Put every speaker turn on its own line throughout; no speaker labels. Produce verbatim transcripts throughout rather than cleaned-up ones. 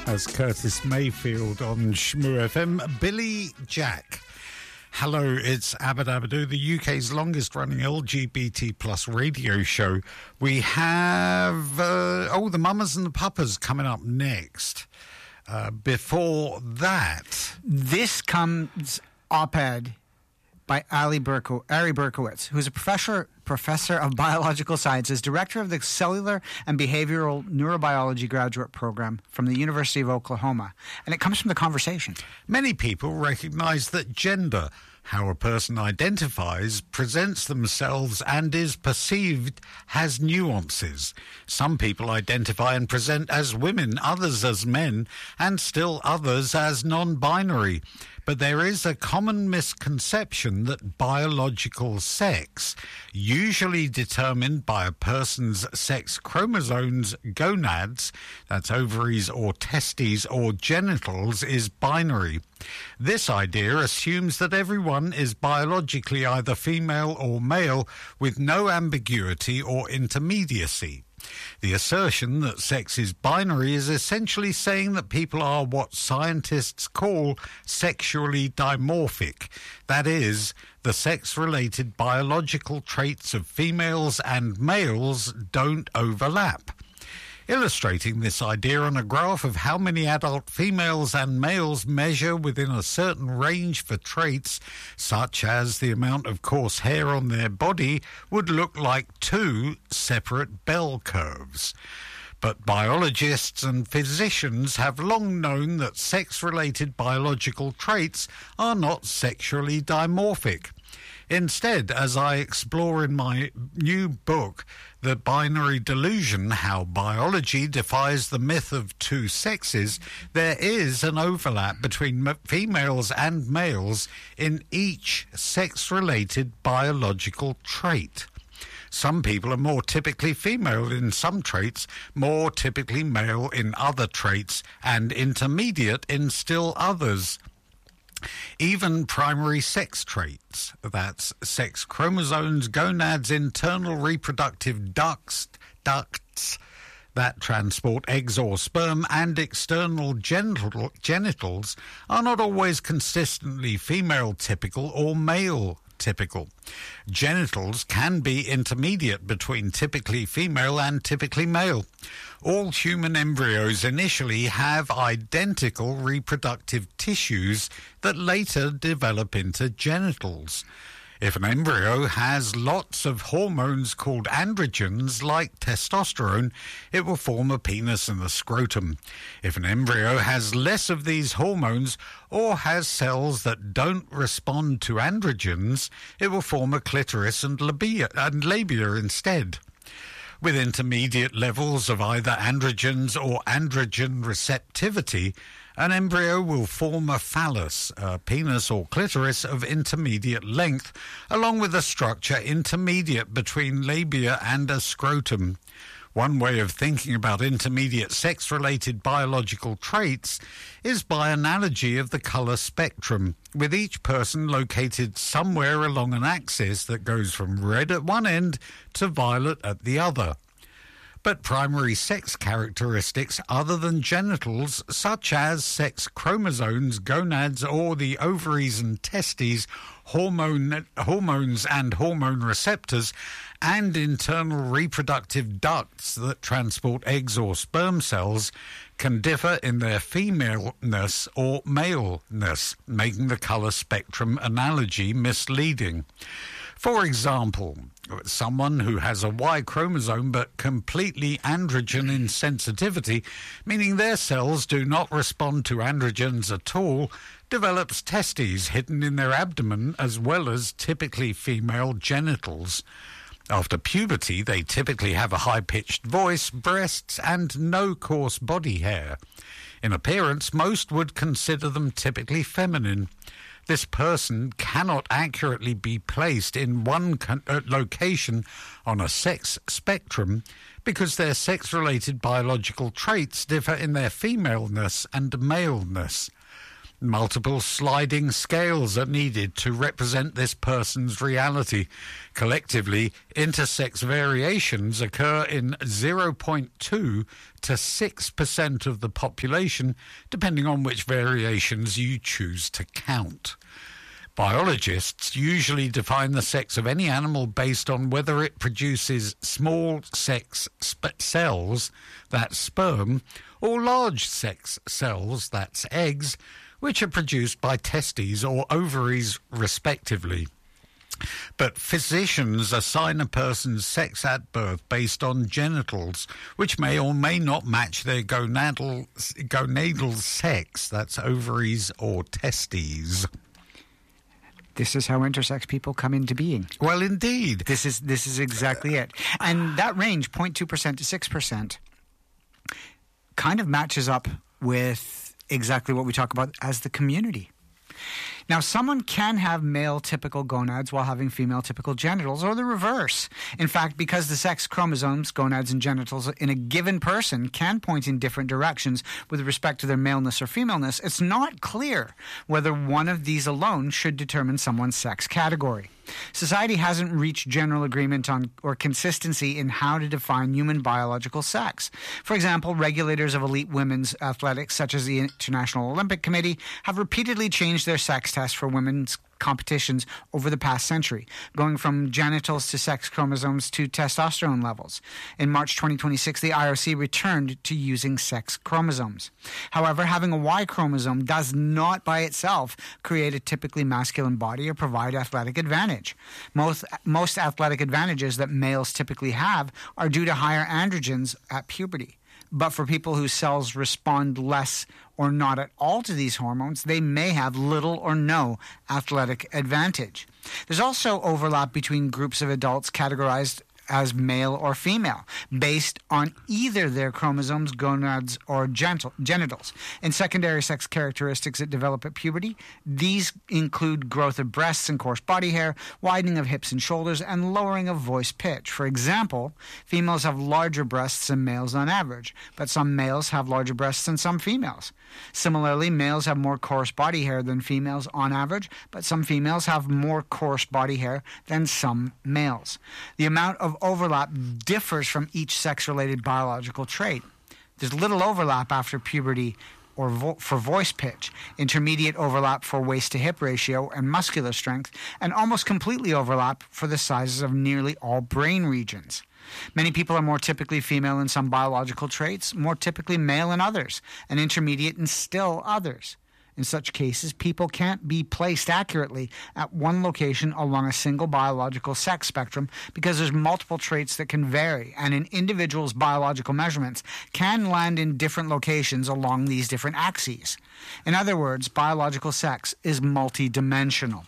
As Curtis Mayfield on Shmoo F M. Billy Jack. Hello, it's Abadabadoo, the U K's longest-running L G B T plus radio show. We have, uh, oh, the Mamas and the Papas coming up next. Uh, before that...
This comes op-ed by Ali, Berko- Ari Berkowitz, who's a professor professor of biological sciences, director of the Cellular and Behavioral Neurobiology Graduate Program from the University of Oklahoma. And it comes from The Conversation.
Many people recognize that gender, how a person identifies, presents themselves and is perceived, has nuances. Some people identify and present as women, others as men, and still others as non-binary. But there is a common misconception that biological sex, usually determined by a person's sex chromosomes, gonads, that's ovaries or testes or genitals, is binary. This idea assumes that everyone is biologically either female or male with no ambiguity or intermediacy. The assertion that sex is binary is essentially saying that people are what scientists call sexually dimorphic. That is, the sex-related biological traits of females and males don't overlap. Illustrating this idea on a graph of how many adult females and males measure within a certain range for traits, such as the amount of coarse hair on their body, would look like two separate bell curves. But biologists and physicians have long known that sex-related biological traits are not sexually dimorphic. Instead, as I explore in my new book, The Binary Delusion, How Biology Defies the Myth of Two Sexes, there is an overlap between females and males in each sex-related biological trait. Some people are more typically female in some traits, more typically male in other traits, and intermediate in still others. Even primary sex traits, that's sex chromosomes, gonads, internal reproductive ducts, ducts that transport eggs or sperm, and external genital, genitals, are not always consistently female typical or male typical. Genitals can be intermediate between typically female and typically male. All human embryos initially have identical reproductive tissues that later develop into genitals. If an embryo has lots of hormones called androgens, like testosterone, it will form a penis and a scrotum. If an embryo has less of these hormones or has cells that don't respond to androgens, it will form a clitoris and labia, and labia instead. With intermediate levels of either androgens or androgen receptivity, an embryo will form a phallus, a penis or clitoris of intermediate length, along with a structure intermediate between labia and a scrotum. One way of thinking about intermediate sex-related biological traits is by analogy of the colour spectrum, with each person located somewhere along an axis that goes from red at one end to violet at the other. But primary sex characteristics other than genitals, such as sex chromosomes, gonads, or the ovaries and testes, hormone, hormones and hormone receptors, and internal reproductive ducts that transport eggs or sperm cells, can differ in their femaleness or maleness, making the colour spectrum analogy misleading. For example, someone who has a Y chromosome but completely androgen in sensitivity, meaning their cells do not respond to androgens at all, develops testes hidden in their abdomen as well as typically female genitals. After puberty, they typically have a high-pitched voice, breasts, and no coarse body hair. In appearance, most would consider them typically feminine. This person cannot accurately be placed in one con- uh, location on a sex spectrum because their sex-related biological traits differ in their femaleness and maleness. Multiple sliding scales are needed to represent this person's reality. Collectively, intersex variations occur in zero point two to six percent of the population, depending on which variations you choose to count. Biologists usually define the sex of any animal based on whether it produces small sex sp- cells, that's sperm, or large sex cells, that's eggs, which are produced by testes or ovaries, respectively. But physicians assign a person's sex at birth based on genitals, which may or may not match their gonadal, gonadal sex, that's ovaries or testes.
This is how intersex people come into being.
Well, indeed.
This is this is exactly it. And that range, zero point two percent to six percent, kind of matches up with exactly what we talk about as the community. Now, someone can have male typical gonads while having female typical genitals, or the reverse. In fact, because the sex chromosomes, gonads, and genitals in a given person can point in different directions with respect to their maleness or femaleness, it's not clear whether one of these alone should determine someone's sex category. Society hasn't reached general agreement on or consistency in how to define human biological sex. For example, regulators of elite women's athletics, such as the International Olympic Committee, have repeatedly changed their sex test for women's competitions over the past century, going from genitals to sex chromosomes to testosterone levels. In March twenty twenty-six, the I O C returned to using sex chromosomes. However, having a Y chromosome does not by itself create a typically masculine body or provide athletic advantage. Most, most athletic advantages that males typically have are due to higher androgens at puberty. But for people whose cells respond less or not at all to these hormones, they may have little or no athletic advantage. There's also overlap between groups of adults categorized as male or female, based on either their chromosomes, gonads, or gentle, genitals. In secondary sex characteristics that develop at puberty, these include growth of breasts and coarse body hair, widening of hips and shoulders, and lowering of voice pitch. For example, females have larger breasts than males on average, but some males have larger breasts than some females. Similarly, males have more coarse body hair than females on average, but some females have more coarse body hair than some males. The amount of overlap differs from each sex-related biological trait. There's little overlap after puberty or vo- for voice pitch, intermediate overlap for waist-to-hip ratio and muscular strength, and almost completely overlap for the sizes of nearly all brain regions. Many people are more typically female in some biological traits, more typically male in others, and intermediate in still others. In such cases, people can't be placed accurately at one location along a single biological sex spectrum because there's multiple traits that can vary, and an individual's biological measurements can land in different locations along these different axes. In other words, biological sex is multidimensional.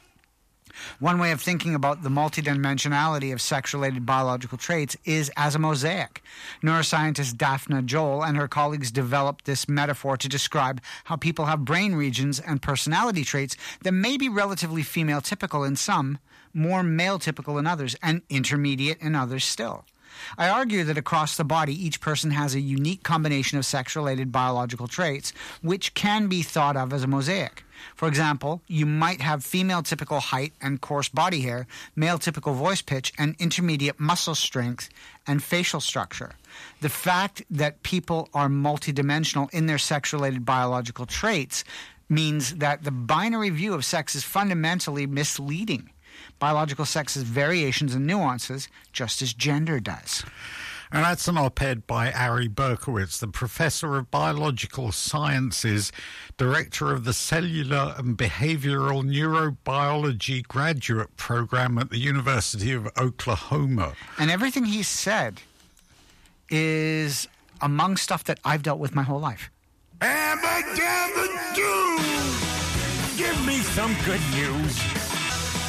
One way of thinking about the multidimensionality of sex-related biological traits is as a mosaic. Neuroscientist Daphna Joel and her colleagues developed this metaphor to describe how people have brain regions and personality traits that may be relatively female-typical in some, more male-typical in others, and intermediate in others still. I argue that across the body, each person has a unique combination of sex-related biological traits, which can be thought of as a mosaic. For example, you might have female-typical height and coarse body hair, male-typical voice pitch, and intermediate muscle strength and facial structure. The fact that people are multidimensional in their sex-related biological traits means that the binary view of sex is fundamentally misleading. Biological sex has variations and nuances, just as gender does.
And that's an op-ed by Ari Berkowitz, the Professor of Biological Sciences, Director of the Cellular and Behavioral Neurobiology Graduate Program at the University of Oklahoma.
And everything he said is among stuff that I've dealt with my whole life.
Abba-dabba-doo! Give me some good news.